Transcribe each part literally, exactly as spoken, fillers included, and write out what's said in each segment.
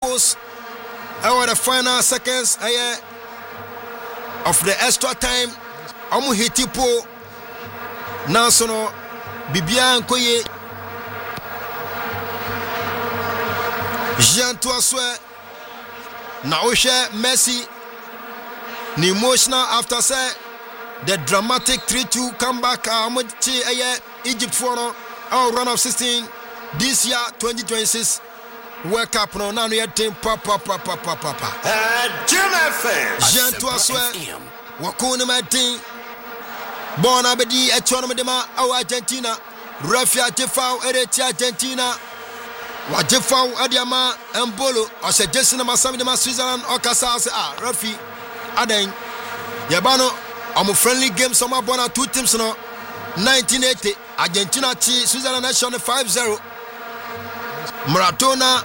goals. Our the final seconds uh, of the extra time. Amu hitipo. Nasono Bibia Nkoye. Jean Toaswe. Naoshe Messi. The emotional after say the dramatic three two comeback. Amuchi uh, Egypt for no. Our run of sixteen. This year, twenty twenty-six, World Cup no now we team papa papa papa papa. Jim F M. Jean Toaswe. Wakuna Martin. Born Abedi Echonoma Dema au Argentina. Rafia Jefau Ereti Argentina. Wa Jefau Adiama Mbolo. Ose Jason Masami Dema Switzerland Okasa se ah Rafi Aden. Yabano amu friendly game sama bona two teams no. nineteen eighty Argentina chi Switzerland nation five zero. Maradona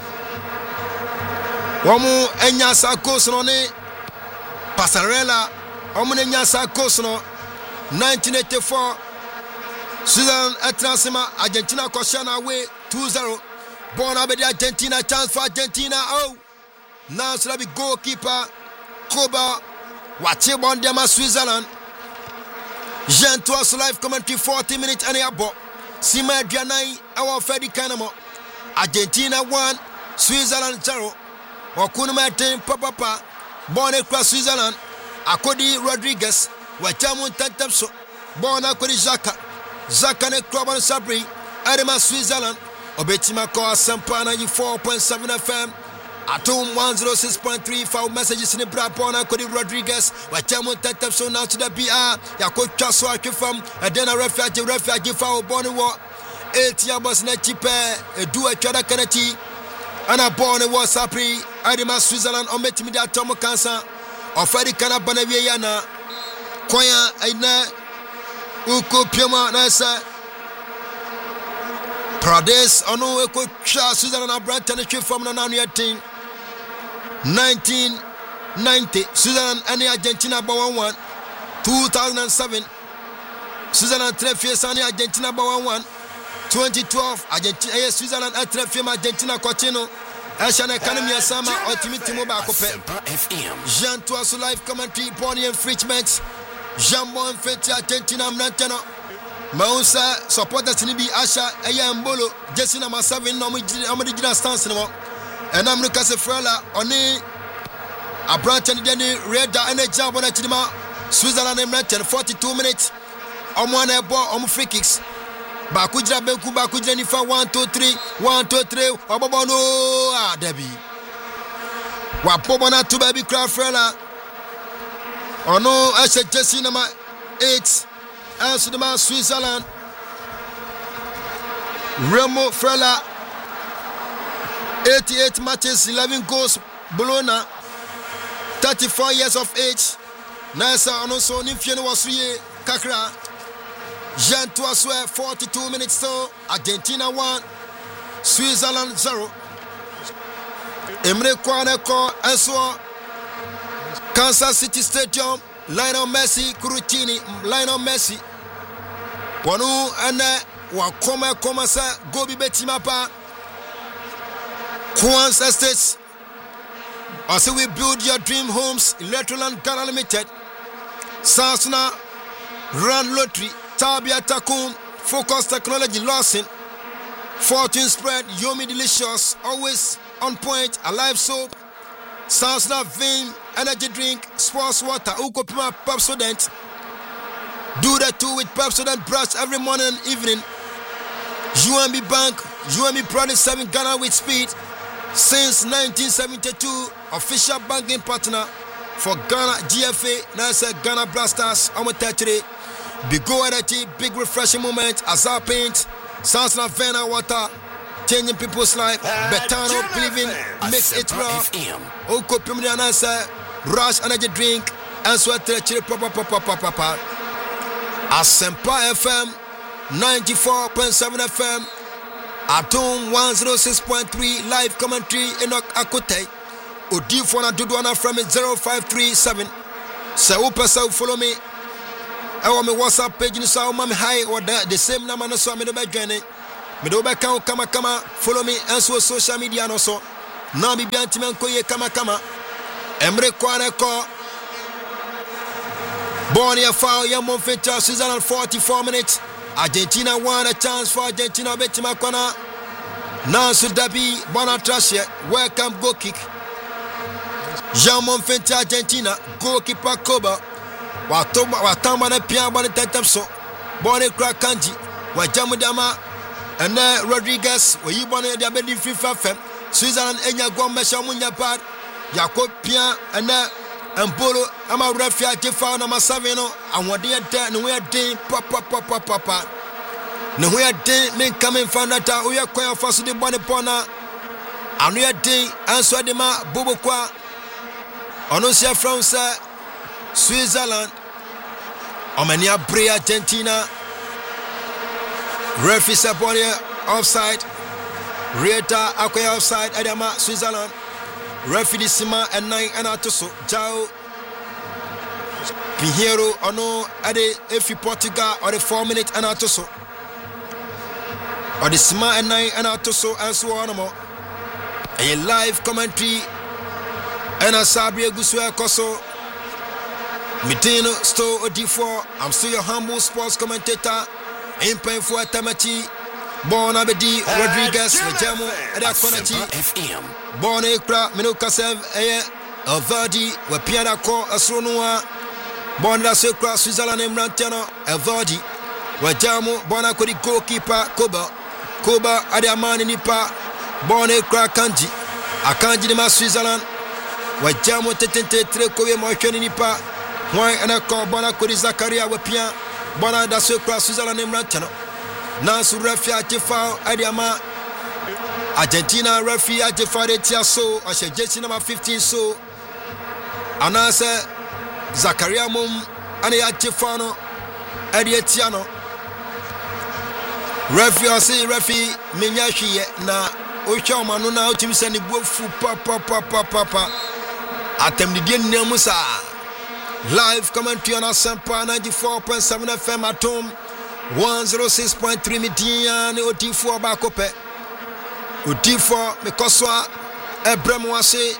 wamu enya sakos no ne Passarella wamu enya sakos no nineteen eighty-four Switzerland etransima Argentina koshana away two zero. Born abedi Argentina chance for Argentina. Oh now should be goalkeeper Koba wache bondema Switzerland. Jean Toaswe live commentary forty minutes and a abo. Sima Adrianai our Freddy Kanamo. Argentina one, Switzerland zero. Wakuna Martin Papa, born across Switzerland. Akodi Rodriguez, Wachamun Tantamso, born Akodi Zaka, Zakane Kroban Sabri, Adema Switzerland, Obetima Koa Sampana ninety-four point seven F M, Atom one oh six point three for messages in the Brabon Akodi Rodriguez, Wachamun Tantamso now to the B R, Yako Chaso Akifam, and then a refugee refugee for born war. eight years na chipe edu atwada kanati ana born was happy Adema Switzerland on metimi da tomo kansa ofari kana bana wie ya na kwaya aina uko piema na sa Prades ono eko twa Switzerland abranta na twe form na nanu yatin nineteen ninety Switzerland and Argentina ba one one two thousand seven Switzerland three fies and Argentina ba one one twenty twelve Argentina Switzerland at Trefim Argentina Cotino Ashana Academy Sama Ultimate Mobile F M. Jean Toaswe live commentary Bonnie infringement Jambo Feti Argentina Mnantano Mausa supporters ni bi Asha Eya Mbolo Jessina Masavi no Amadi stance no and I'm Lucas Frela oni a branch and then red and a jump on Chidima Switzerland Mnantano forty-two minutes on one ball on free kicks. Bakujra Benku Bakujra Nifa one two three one two three Obobono ah Debbie Wapobona to baby cry Frela Ono Asha Jesse number eight answer the man Switzerland Remo Frela eighty-eight matches eleven goals Bologna thirty-four years of age Nasa Ono so Nimfiano was three Kakra Jean Toaswe forty-two minutes so Argentina one Switzerland zero. Emre Kwaneko Enso Kansas City Stadium Lionel Messi Kurutini Lionel Messi Wanu ane wakoma koma sa gobi betimapa Kwans Estates Also we build your dream homes Electroland Ghana Limited Sansuna Run Lottery Tabia Takum, Focus Technology Lawson, Fortune Spread, Yomi Delicious, always on point, Alive Soap, Sansna Vim, Energy Drink, Sports Water, Ukopima Pepsodent. Do that too with Pepsodent brush every morning and evening. U M B Bank, U M B Product serving Ghana with speed since nineteen seventy-two, official banking partner for Ghana G F A, now say Ghana Blasters, Omotetri. Big go energy, big refreshing moment, Azar paint, Sansna Vena water, changing people's life, Betano believing makes it raw. Oko Pimriana say, Rush energy drink, and sweat chili papa papa papa papa. Asempa F M, ninety-four point seven F M, Atom one oh six point three live commentary Enoch Akote, Odifona Dudwana from zero five three seven. Say, Upasa follow me. I want my WhatsApp page in so mami hi or that the same number no so me do be join me do be kan kama kama follow me and so social media no so na bibi antimenko ye kama kama emre kwane ko Bornia foul Yamon Finta Switzerland forty-four minutes. Argentina won a chance for Argentina betima kwana. Nansu Dabi Bonatrasia welcome goal kick. Yamon Finta Argentina goalkeeper Koba. Watoma watama na pia bani tentamso. Boni kra kanji wajamu dama and Rodriguez we yibone dia bedi FIFA fem. Switzerland enya gombe shamunya pad. Yakob pia and Mpolo ama refia jefa na masaveno awode de ne we den papa papa papa ne we den men kamen fanata we kwaya faso de bone pona anu ye den anso de ma bobo kwa ono sia France Switzerland omania bre Argentina referee sabone offside Reta akwaya offside adama Switzerland referee Sima and nine and atoso Jao Pinheiro ono ade efi Portugal or the four minutes and atoso or the Sima and nine and atoso and so on more a live commentary and a Sabri Gusua Koso Mitino Sto Odifo. I'm still your humble sports commentator in painful Tamachi Bon Abedi Rodriguez Jamo Adakonachi Bon Ekra Minukasev Eye Elvardi Wapiana Ko Asronua Bon Sekra Switzerland Mrantano Elvardi Wajamo Bona Kodi goalkeeper Koba Koba Adiamani Nipa Bon Ekra Kanji Akanji de Switzerland Wajamo Tetente Trekoye Mosheni Nipa Why and a call Bona Kodi Zakaria Wapia Bona Sekra Switzerland Mrantano Nansu referee ajefa adiama Argentina referee ajefa de tia so ashe jersey number fifteen so anase Zakaria mum ane ajefa no ade tia no referee ose referee menya hwiye na ohwa manu na otimi se ne buafu papa papa papa atem de die nnamu sa live commentary on Asempa ninety-four point seven F M at home one oh six point three Median O T four bakope O T four mekoswa Ebrem wase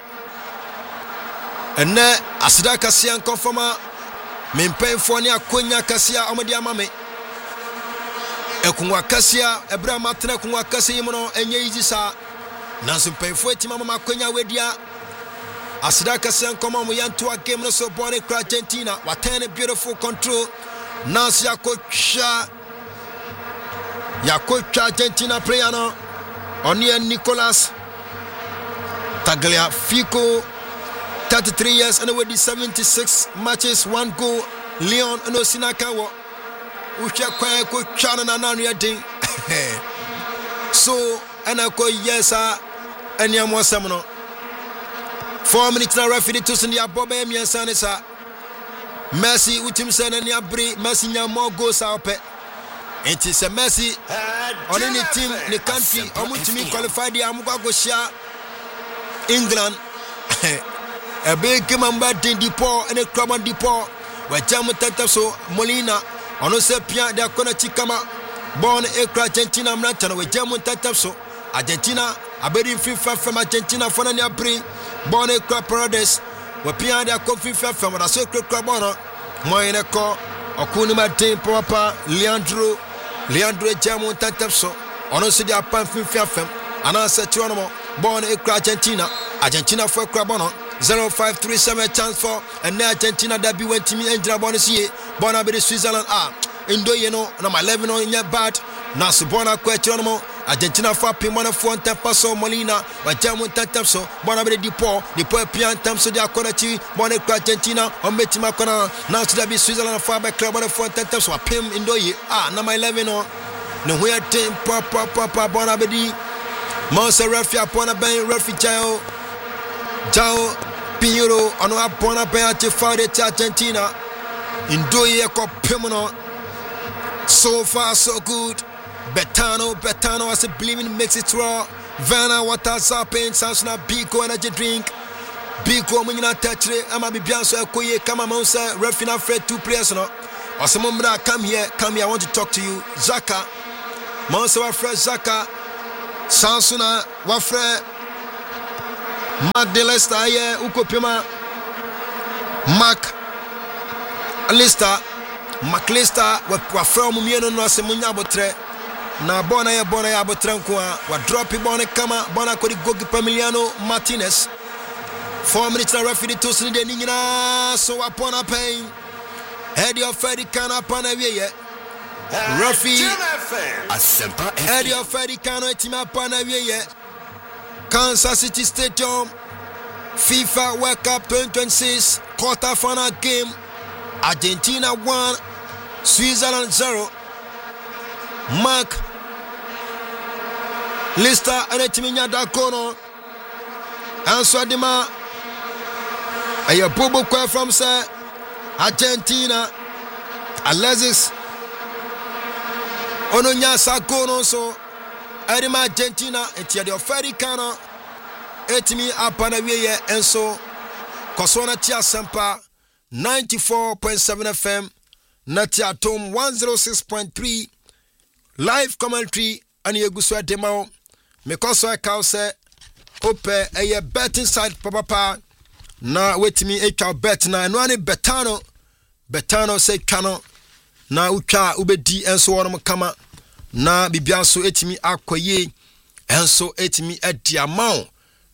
ene asida kasia konfoma mempenfo ne akonya kasia omodi amame ekunwa kasia Ebrem atena kunwa kasia yimono enye yisa nanso penfo etima mama akonya wedia asida kasia nkoma mo yanto game no so born in Argentina what a beautiful control Nancy Yakocha Yakocha Argentina player no Onia Nicolas Tagliafico thirty-three years and with the seventy-six matches one goal Leon no Sinakawa Ucha kwa ko chana na nanu ya din so ana ko yesa aniamo asem no four minutes na referee to send ya boba emiensa ne sa Messi utim se na ni abre Messi nya more goals ape enti se Messi on any team the country omutimi qualified ya amugwa go share England a big member din dipo and a club on dipo wa jamu tata so Molina ono se pia da kona chikama born ekra Argentina mrantana wa jamu tata so Argentina abedi FIFA from Argentina fona ni abre born ekra Paredes wa pia da ko FIFA from da so ekra bono moyene ko okuni matin papa Leandro Leandro jamu tata so ono se dia pan FIFA from anasa tuono born ekra Argentina Argentina for ekra bono zero five three seven chance for and Argentina that be went to me and Bonasi Bona be Switzerland ah indo you know number eleven on your bad na subona question Argentina for pimona for Tampaso Molina but Jamu Tantamso Bona be Dipo Dipo Pian Tamso de Akonachi Bona Argentina on Betima Kona now to be Switzerland for back club for Tantamso pim indo ye ah number eleven on no we are team papa papa Bona be di Monster Refia Bona Ben Refia Jao Jao Pinheiro ono abona ben ati fare ti Argentina indoye ko pemono so far so good Betano Betano as a believing makes it raw Vanna what has happened Sansuna Biko energy drink Biko muna touchre ama bibianso ekoye kama monsa refina fred two players no osemomra come here come here I want to talk to you Zaka monsa wa fred Zaka Sansuna wa fred Mark de Leicester ye ukopema Mark Leicester Mark Leicester wa from mieno no asemunya abotre na bona ye bona ya abotre nko a wa drop bona kama bona kodi goalkeeper Emiliano Martinez four minutes na referee to sin de nyina so upon a pain head of Freddy Cano upon a ye referee head of Freddy Cano etima upon a ye Kansas City Stadium FIFA World Cup twenty twenty-six quarter final game. Argentina one, Switzerland zero. Mark Leicester and Etiminya Dakono. And Swadima a Bobo Kwa from say Argentina Alexis Ononya Sakono so Edima Argentina etia de Freddy Cano etimi apana wiye enso Kosona tia sempa ninety-four point seven F M Natia Tom one oh six point three live commentary and yeguswa demo because I can say ope a betting side papa na wetimi e bet na no ani betano betano say Cano na ucha ubedi enso wono kama na bibia so etimi akoye enso etimi ediamount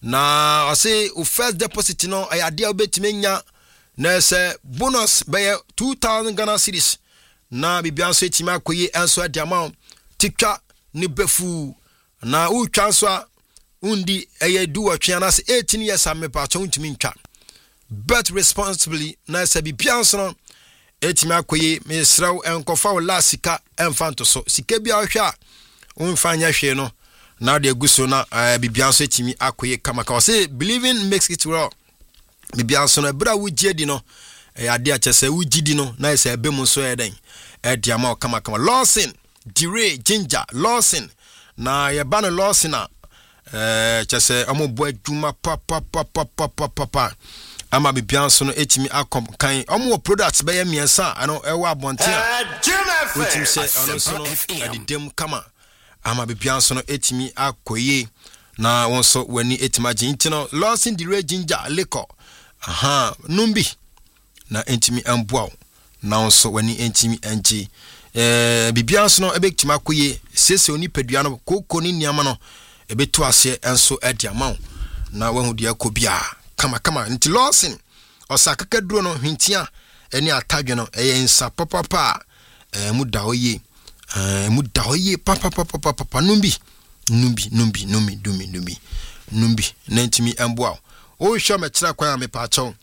na ase o first deposit no ayade obetimi nya na se bonus by two thousand Ghana cedis na bibia so etimi akoye enso ediamount tikwa ni befu na utwa so undi eye du atwe na se eighteen years amepa cho ntimi ntwa bet responsibly na se bibia so no etimi akoye mesraw enkofa o lasika enfanto so sika bia hwa unfanya hwe no na de guso na bibia so etimi akoye kama ka say believing makes it well bibia so na bra wugidi no ade a chese wugidi no na se ebem so eden e dia ma kama kama Lawson Dire Ginger Lawson na ye ba no Lawson na eh chese amobo adwuma pa pa pa pa pa pa pa ama bibia so no etimi akom kan omo products be ye miensa ano ewa abontia wetim se ono so no adidem kama ama bibia so no etimi akoye na wonso wani etima gintino Lawson Dire Ginger Liquor aha numbi na etimi amboa na wonso wani etimi anji eh bibia so no ebetima akoye sese oni padua no kokko ni niama no ebetu ase enso ediama na wahu dia kobia kama kama nti Lawson osakaka duro no hwintia eni atadwe no eye nsa papa pa eh muda oye eh muda oye papa papa papa papa numbi numbi numbi numbi dumi numbi numbi nantimi amboa o hwa mekira kwa me pa chaw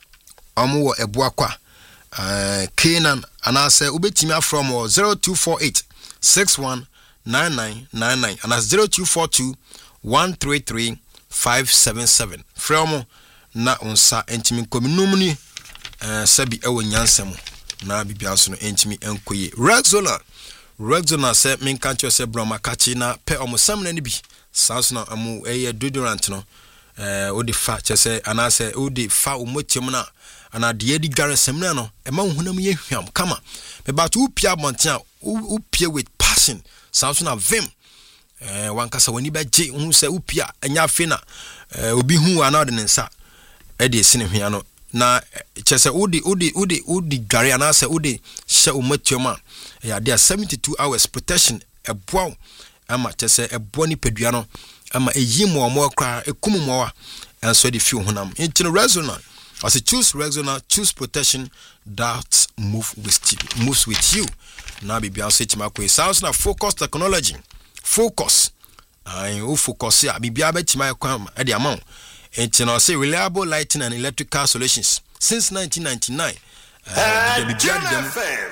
omo wo eboa kwa eh Kenan anase ubetimi afrom zero two four eight six one nine nine nine nine and that's zero two four two one three three five seven seven from na onsa entimi kominumni eh sabi ewo nyansem na bibia so no entimi enkoye Rexona Rexona se menka cho se broma kachi na pe omosam na ni bi sanso na amu eye deodorant no eh odi fa che se anase odi fa omotiam na ana de edi garesem na no e ma hunam ye hwam kama me ba tu pia montia u pia with passion sanso na vim eh wankasa wani ba je hu se u pia anya fina eh obi hu ana de nsa e de sine hwia no na chese udi udi udi udi gari anase udi she umatioma ya dia seventy-two hours protection eboa ama chese eboa ni pedua no ama eyimo omo kra ekumu mowa enso de fi honam intino Rexona as choose Rexona choose protection that move with you moves with you na bibia so tima ko sounds na focus technology focus ai o focus ya bibia betima kwa e de amount intino say reliable lighting and electrical solutions since nineteen ninety-nine uh, the bibia dem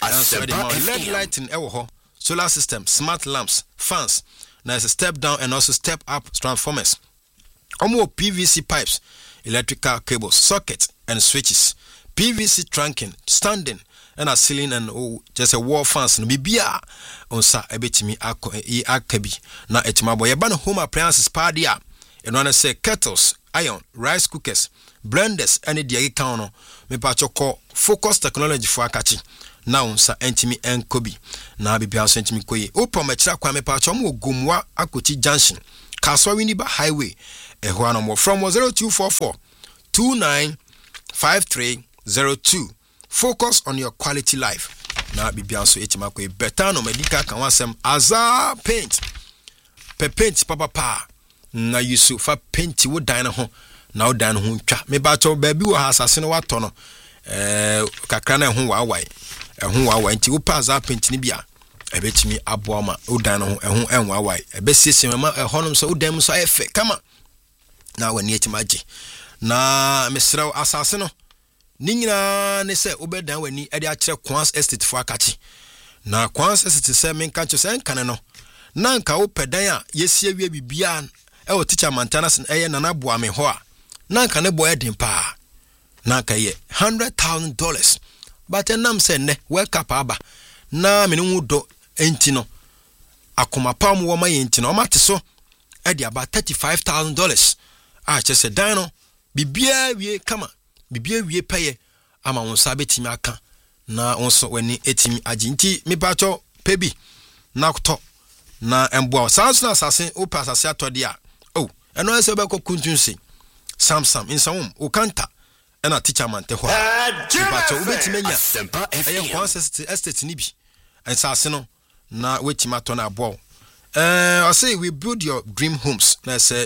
and L E D lighting ewo solar system smart lamps fans now it's a step down and also step up transformers omo P V C pipes electrical cables sockets and switches P V C trunking standing and a ceiling and oh, just a wall fans no bibia onsa ebetimi akọ e akabi na etimabo ye ba no home appliances padia and wanna say kettles iron rice cookers blenders and the account no me pa choko focus technology for akachi na onsa entimi enkobi na bibia so entimi koye opa machira kwa me pa chomo gomwa akoti junction Kaswawiniba Highway ehwa from zero two four four two nine five three zero two. Focus on your quality life. Na bibianso etimako better no medical kan wasem Azar paint. Pe paint papa pa. Na yusu fa paint wo dan ho. Na wo dan ho twa. Me ba cho baabi wo asase no wato no. Eh kakra na ho wa wai. Ehun wa wa nti wo pa Azar paint ni bia. Ebetimi aboa ma wo dan ho ehun enwa wai. Ebesiesie ma ehonom so wo dan mu so efe kama. Na wani etimaje. Na mesraw asase no Nina ne se obedan wani e de a kire Kwans Estate fo akachi na Kwans Estate se menka cho se nkan no na nka wo pedan a yesie wie bibia e o teacher Montana se eye nana boa me ho a na nka ne boy den pa na nka ye one hundred thousand dollars but enam se ne wake up aba na me no do enti no akoma pam wo ma ye enti no o mate so e de aba thirty-five thousand dollars a che se dan no bibia wie kama bibia wie paye ama won sa betimi aka na wonso wani etimi aginti me pacho pebi na kuto na emboa sanso na asase o pa asase atode a oh eno ese be kokuntunsi samsam insawum o kanta ena teacher mante ho pacho o betimi nya eye Kwans Estate ni bi asase no na wetima ato na abo eh I say we build your dream homes na say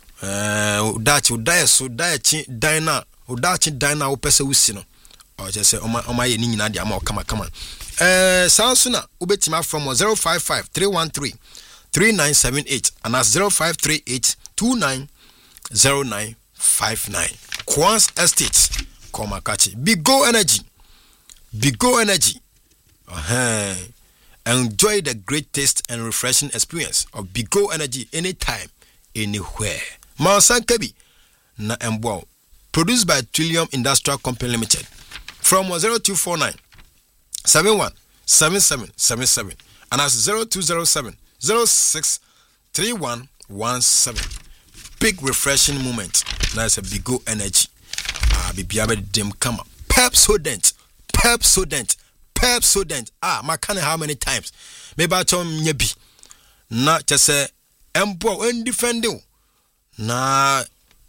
eh udachi udayeso udachi dina udachi dina wo pese wusi no o je say oma oma ye ni nyina de ama o kama kama eh sanso na ubetima from zero five five three one three three nine seven eight and as zero five three eight two nine zero nine five nine. Kwans Estate Komakachi Bigo Energy Bigo Energy uh-huh. Enjoy the great taste and refreshing experience of Bigo Energy anytime anywhere. Masankabi na embo produced by Trillium Industrial Company Limited from zero two four nine seven one seven seven seven seven and as zero two zero seven zero six three one one seven. Big refreshing moment. That's a Bigo Energy. Ah, bibiabe dem kama. Pepsodent, Pepsodent, Pepsodent. Ah, makane how many times? Maybe I told me nyebi. Na chese embo when defending. Na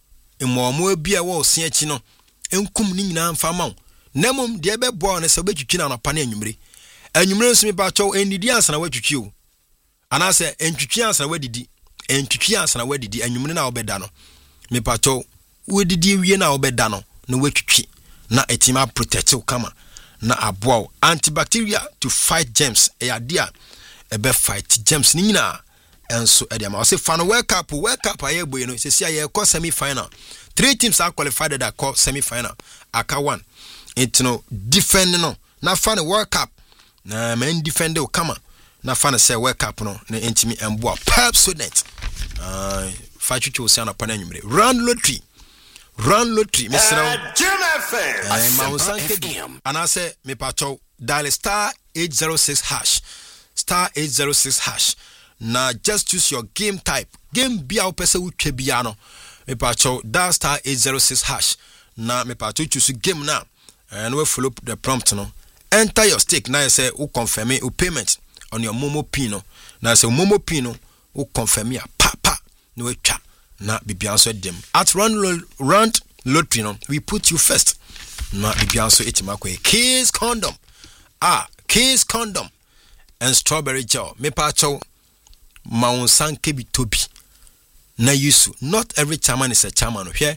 imomo bia wo se achi no enkum ni nyina mfa ma wo nemum de be bo ne se betwitwi na napa na anwumre anwumre nso me ba chaw endidi ansa na watwitwi o ana se entwitwi ansa na wadidi entwitwi ansa na wadidi anwumre na obeda no me ba chaw wadidi wie na obeda no na watwitwi na etima protect kama na aboa antibacteria to fight germs e adia e be fight germs ni nyina enso ediama o se fan wake up wake up aye boy no se sia ye ko semi final three teams are qualified that call semi final aka one it no defend no na fan wake up na men defend o kama na fan say wake up no na entimi emboa Pepsodent uh fa chuchu se na pana nwumre run lottery run lottery mesra eh ma usanke ana se me pacho dial star eight zero six hash star eight zero six hash. Na just choose your game type. Game bia opese utwe bia no. Me pacho dial star eight zero six hash. Na me pacho choose game na. And we follow the prompt no. Enter your stake. Na say u confirm u payment on your Momo pin no. Na say Momo pin no u confirm ya pa pa no we twa. Na bibia so dem. At run run lottery no. We put you first. Na bibia so etima kwe. Kiss condom. Ah, Kiss condom and strawberry gel. Me pacho Maunsanke bi tobi na yusu. Not every chairman is a chairman here.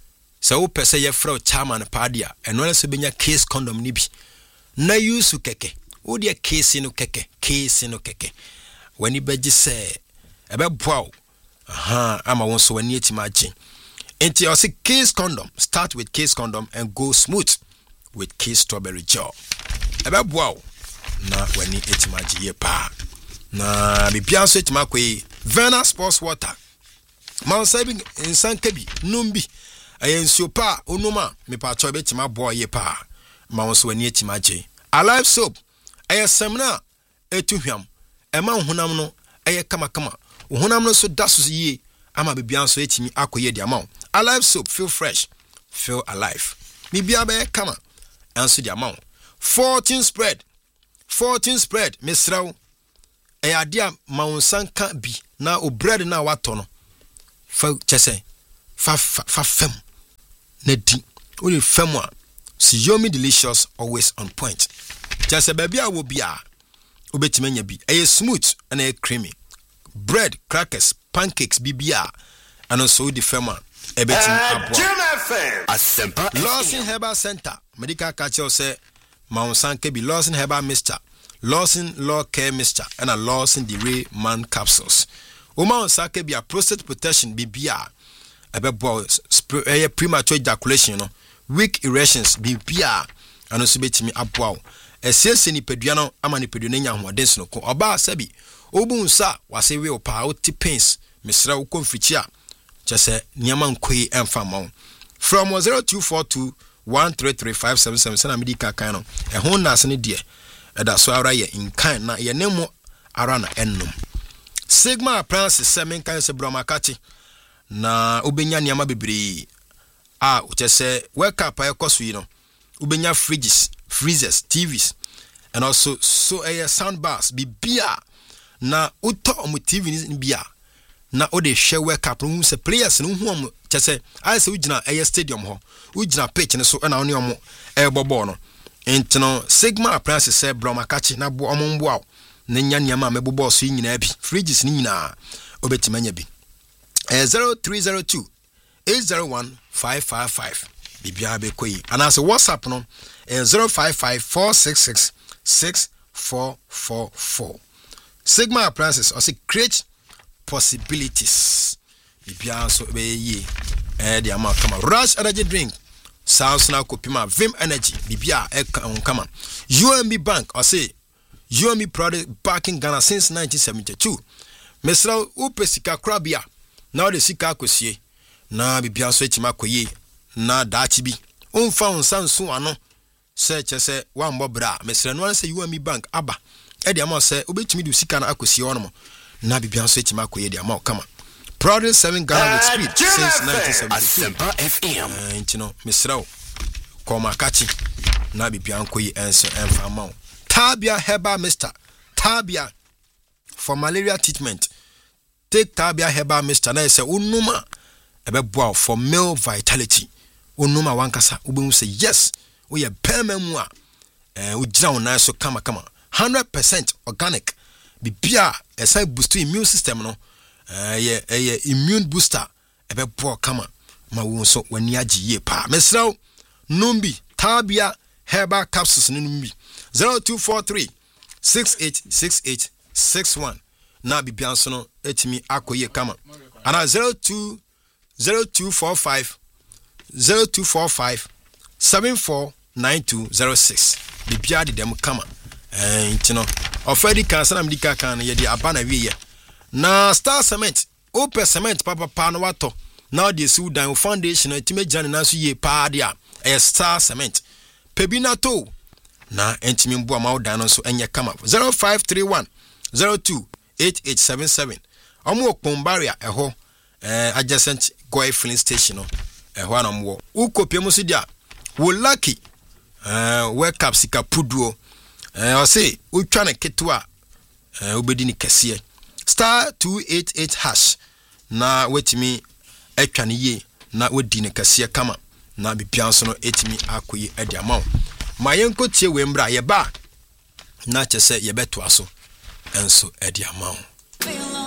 So pese ye fro chairman padia and when so benya case condom ni bi na yusu keke o de case no keke case no keke when you beji say ebe boa aha ama won so wani etimagin enti o say case condom start with case condom and go smooth with case strawberry gel ebe boa na wani etimagin ye pa na bibia so etima kwe Vena Sports Water man saving in Sankebi numbi ayensuo pa onuma me pa cho betima boy ye pa ma wonso wani etima je Alive soap ayesemna etuhwam ema honam no aye kama kama honam no so daso yie ama bibia so etimi akoye dia ma Alive soap feel fresh feel alive bibia be kama enso dia ma fourteen spread fourteen spread mesraw e adia maunsanka bi na o bread na wato no fa chese fa fa fem na di we fem a Xiaomi delicious always on point chese baby a wo bia obetime nya bi e smooth and e creamy bread crackers pancakes bibia and also the fem a e betime abo Asempa Lawson Herbal Center medical catcher say Mount Sanke be Lawson Herbal Mister Lawson Law Care Mister and a Lawson the Ray Man capsules. Oma Sanke be a prostate protection bibia ebe boy eh premature ejaculation no weak erections bibia and also betimi aboa esiese ni pedua no ama ni pedua nya hoden no ko oba sabi obu nsa wase we opa o tipens mesra wo konfichi a chese niama nkoi emfa ma from zero two four two one three three five seven seven sana medical kan no e ho na ase ne de e da so ara ye in kan na ye nemo ara na ennom Sigma Prince semen kan se broma kachi na ubenya niama bebre a uchese wake up e koso yi no ubenya fridges freezers T Vs and also so a sound bars bibia na uto omu T V ni bia na ode hwe wake up no se players no hu omu chese ai se ugina e stadium ho ugina pitch ne so na oni omu e bobo no entino Sigma Prince se broma kachi na bo omu mbo na nya niama mebobo so nyina bi fridges ni nyina obetimanya bi eh zero three zero two eight zero one five five five bibia be koyi anase WhatsApp no eh zero five five four six six six four four four Sigma Appliances also create possibilities bibia so be yi eh the amount come Rush energy drink sounds na kopima Vim energy bibia e come U M B Bank or say U M B product back in Ghana since nineteen seventy-two. Mesra upesika krabia na de sika akosie na bibia so etima koye na dachi bi umfa unsanso ano se chese wa mbobra mesra no se U M B Bank aba e de ama se obetimi du sika na akosie wono na bibia so etima koye de ama kama product seven Ghana with speed since nineteen seventy-two. Asempa F M entino mesra koma kachi na bibia koye enso emfa ama Tabia Herbal Mister Tabia for malaria treatment. Take Tabia Herbal Mister na say unuma ebeboa for male vitality. Unuma wankasa ubemu say yes. We are permanent a eh ujina una so kama kama one hundred percent organic. Bibia esai boost immune system no. Eh ye eh immune booster ebeboa kama ma wo so wani agi ye pa. Mesraw numbi Tabia Herbal capsules numbi zero two four three six eight six eight six one na bibianso no etimi akoye kama ana zero two zero two four five zero two four five seven four nine two zero six bibia de dem kama eh ntino ofedi kansa na medika kan ye de abana wiye na Star Cement open cement papa pa no wato na de si udan foundation etime jane na so ye pa de a e Star Cement pebinato na entimi mboa ma odan no so enye kama zero five three one zero two eight eight seven seven omo okpombaria eho eh adjacent Goy filling station no eho na mwo ukopie mo so dia wo lucky eh wake up sika puduo eh o say utwa na ketwa eh obedi ni kese star two eight eight hash na wetimi etwa ne ye na wodi ne kese kama na bipianso no etimi akoyi edi amaw mayenko tie wembra ye ba na chese ye beto aso enso edi amaw